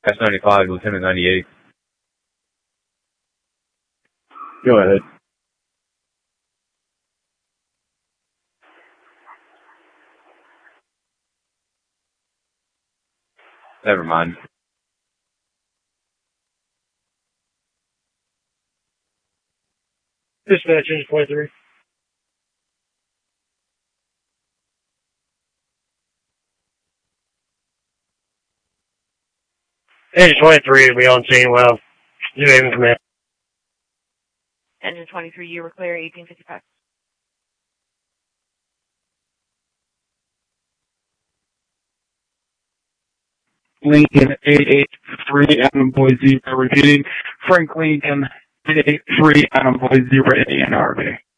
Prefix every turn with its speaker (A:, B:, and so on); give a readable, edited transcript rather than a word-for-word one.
A: 95, Lieutenant 98.
B: Go ahead.
A: Never mind.
C: Dispatch, engine 23. Engine 23 will be on scene. Well, New Haven Command.
D: Engine 23, you were clear, 1855.
B: Lincoln 883, Adam Boy 0, repeating. Frank Lincoln 883, Adam Boy 0, NRB.